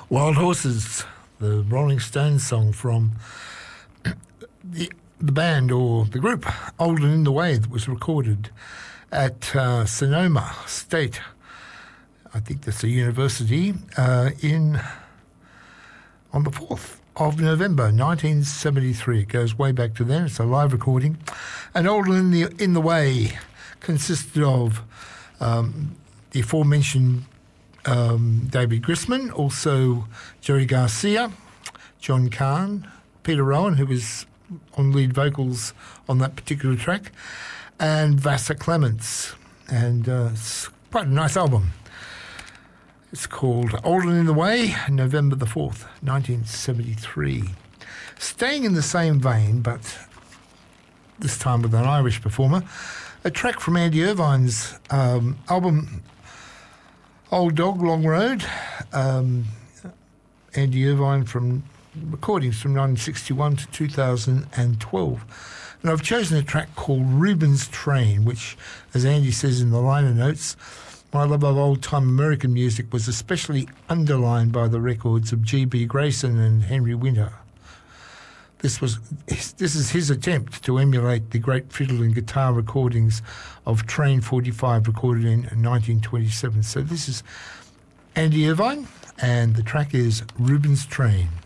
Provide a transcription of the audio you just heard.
Wild Horses, the Rolling Stones song from the band or the group Old and in the Way, that was recorded at Sonoma State. I think that's a university on the 4th of November 1973. It goes way back to then. It's a live recording. And Old and in the Way consisted of the aforementioned David Grisman, also Jerry Garcia, John Kahn, Peter Rowan, who was on lead vocals on that particular track, and Vassar Clements. And it's quite a nice album. It's called Old and in the Way, November the 4th, 1973. Staying in the same vein, but this time with an Irish performer, a track from Andy Irvine's album Old Dog, Long Road. Andy Irvine from recordings from 1961 to 2012. And I've chosen a track called Reuben's Train, which, as Andy says in the liner notes, my love of old-time American music was especially underlined by the records of G.B. Grayson and Henry Winter. This is his attempt to emulate the great fiddle and guitar recordings of Train 45, recorded in 1927. So this is Andy Irvine, and the track is Reuben's Train.